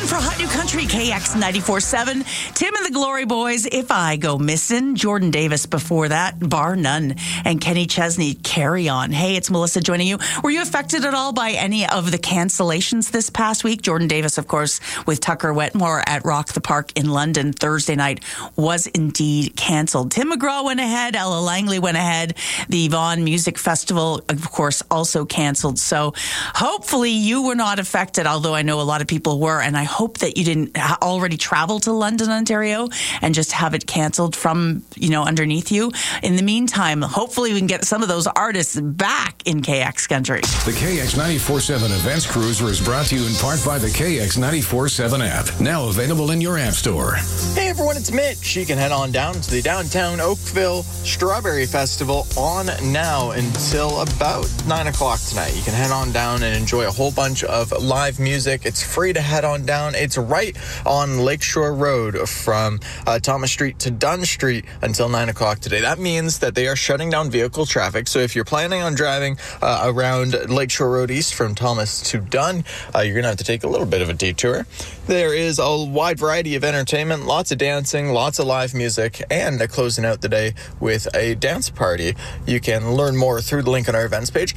for Hot New Country, KX 94.7. Tim and the Glory Boys, If I Go Missing. Jordan Davis before that, Bar None. And Kenny Chesney, Carry On. Hey, it's Melissa joining you. Were you affected at all by any of the cancellations this past week? Jordan Davis, of course, with Tucker Wetmore at Rock the Park in London Thursday night was indeed canceled. Tim McGraw went ahead. Ella Langley went ahead. The Vaughan Music Festival, of course, also canceled. So hopefully you were not affected, although I know a lot of people were. And I hope that you didn't already travel to London, Ontario, and just have it canceled from, underneath you. In the meantime, hopefully we can get some of those artists back in KX country. The KX 94.7 Events Cruiser is brought to you in part by the KX 94.7 app, now available in your app store. Hey everyone, it's Mitch. You can head on down to the downtown Oakville Strawberry Festival on now until about 9 o'clock tonight. You can head on down and enjoy a whole bunch of live music. It's free to head on down. It's right on Lakeshore Road from Thomas Street to Dunn Street until 9 o'clock today. That means that they are shutting down vehicle traffic. So if you're planning on driving around Lakeshore Road East from Thomas to Dunn, you're going to have to take a little bit of a detour. There is a wide variety of entertainment, lots of dancing, lots of live music, and closing out the day with a dance party. You can learn more through the link on our events page,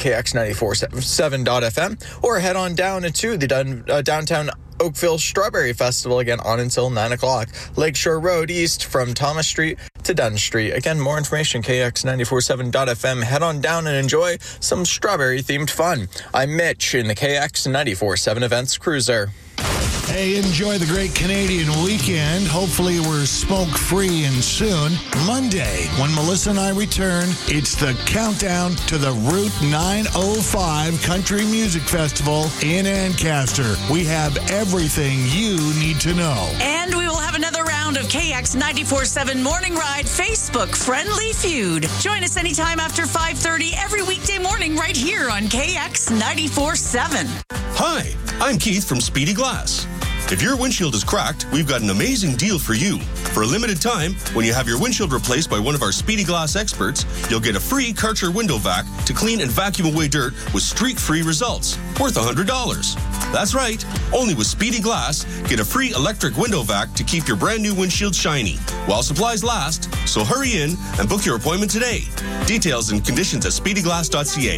kx947.fm, or head on down to the downtown Oakville Strawberry Festival again on until 9 o'clock. Lakeshore Road East from Thomas Street to Dunn Street. Again, more information, kx947.fm. Head on down and enjoy some strawberry-themed fun. I'm Mitch in the KX 94.7 Events Cruiser. Hey, enjoy the great Canadian weekend. Hopefully we're smoke-free and soon. Monday, when Melissa and I return, it's the countdown to the Route 905 Country Music Festival in Ancaster. We have everything you need to know. And we will have another round of KX 94.7 Morning Ride Facebook Friendly Feud. Join us anytime after 5:30 every weekday morning right here on KX 94.7. Hi, I'm Keith from Speedy Glass. If your windshield is cracked, we've got an amazing deal for you. For a limited time, when you have your windshield replaced by one of our Speedy Glass experts, you'll get a free Karcher window vac to clean and vacuum away dirt with streak-free results, worth $100. That's right, only with Speedy Glass, get a free electric window vac to keep your brand new windshield shiny, while supplies last, so hurry in and book your appointment today. Details and conditions at speedyglass.ca.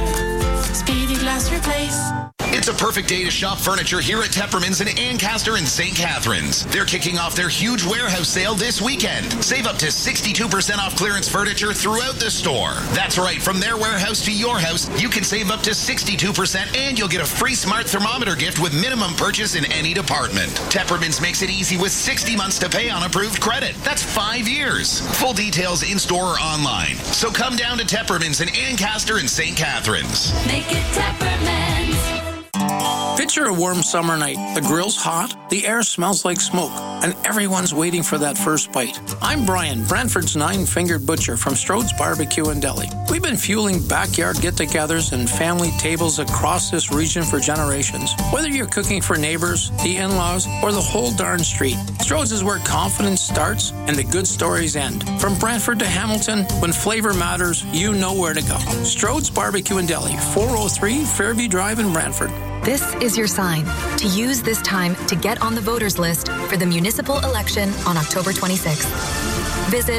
Speedy Glass Replace. It's a perfect day to shop furniture here at Tepperman's in Ancaster and St. Catharines. They're kicking off their huge warehouse sale this weekend. Save up to 62% off clearance furniture throughout the store. That's right, from their warehouse to your house, you can save up to 62% and you'll get a free smart thermometer gift with minimum purchase in any department. Tepperman's makes it easy with 60 months to pay on approved credit. That's 5 years. Full details in-store or online. So come down to Tepperman's in Ancaster and St. Catharines. Make it Tepperman's. Picture a warm summer night. The grill's hot, the air smells like smoke, and everyone's waiting for that first bite. I'm Brian, Brantford's Nine-Fingered Butcher from Strode's Barbecue and Deli. We've been fueling backyard get-togethers and family tables across this region for generations. Whether you're cooking for neighbors, the in-laws, or the whole darn street, Strode's is where confidence starts and the good stories end. From Brantford to Hamilton, when flavor matters, you know where to go. Strode's Barbecue and Deli, 403 Fairview Drive in Brantford. This is your sign to use this time to get on the voters list for the municipal election on October 26th. Visit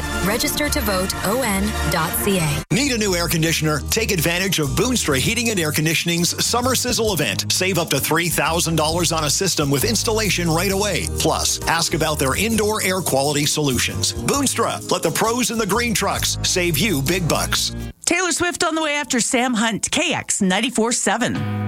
registertovoteon.ca. Need a new air conditioner? Take advantage of Boonstra Heating and Air Conditioning's Summer Sizzle event. Save up to $3,000 on a system with installation right away. Plus, ask about their indoor air quality solutions. Boonstra, let the pros in the green trucks save you big bucks. Taylor Swift on the way after Sam Hunt, KX 94.7.